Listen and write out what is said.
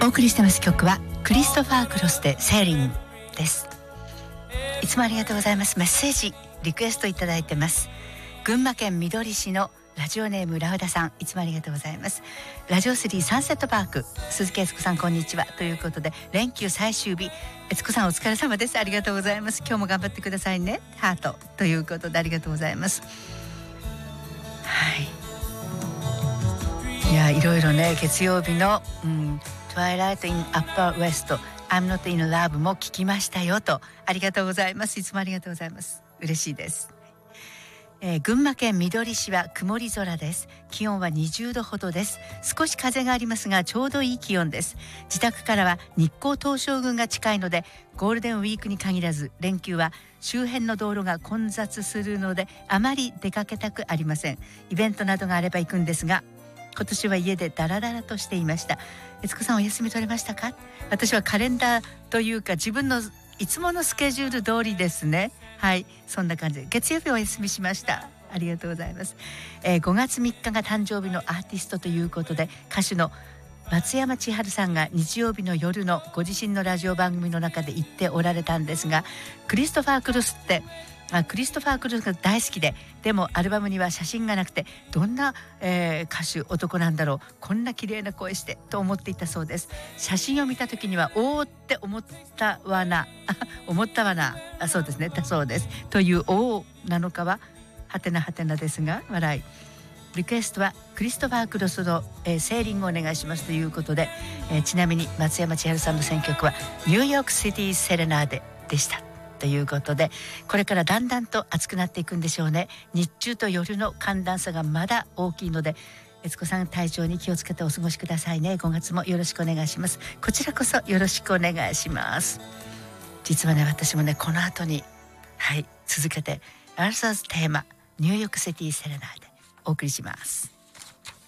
送りしてます曲はクリストファー・クロスでセーリングです。いつもありがとうございます。メッセージリクエストいただいてます。群馬県みどり市のラジオネームラウダさん、いつもありがとうございます。ラジオ3サンセットパーク、鈴木悦子さんこんにちはということで、連休最終日、悦子さんお疲れ様です。ありがとうございます。今日も頑張ってくださいね、ハートということでありがとうございます。はい、いやいろいろね、月曜日の、Twilight in Upper West I'm Not in Love も聞きましたよと、ありがとうございます。いつもありがとうございます。嬉しいです。群馬県みどり市は曇り空です。気温は20度ほどです。少し風がありますがちょうどいい気温です。自宅からは日光東照宮が近いので、ゴールデンウィークに限らず連休は周辺の道路が混雑するのであまり出かけたくありません。イベントなどがあれば行くんですが、今年は家でダラダラとしていました。悦子さんお休み取れましたか？私はカレンダーというか自分のいつものスケジュール通りですね。はい、そんな感じで月曜日お休みしました。ありがとうございます。5月3日が誕生日のアーティストということで、歌手の松山千春さんが日曜日の夜のご自身のラジオ番組の中で言っておられたんですが、クリストファー・クロスが大好きで、でもアルバムには写真がなくて、どんな、歌手男なんだろう、こんな綺麗な声してと思っていたそうです。写真を見た時にはおーって思ったわなそうですね、だそうです。というおーなのかははてなはてなですが笑い。リクエストはクリストファー・クロスの、セーリングをお願いしますということで、ちなみに松山千春さんの選曲はニューヨークシティセレナーデでしたということで、これからだんだんと暑くなっていくんでしょうね。日中と夜の寒暖差がまだ大きいので、悦子さん体調に気をつけてお過ごしくださいね。5月もよろしくお願いします。こちらこそよろしくお願いします。実はね、私もね、この後に続けてアルサーズテーマニューヨークシティセレナーでお送りします。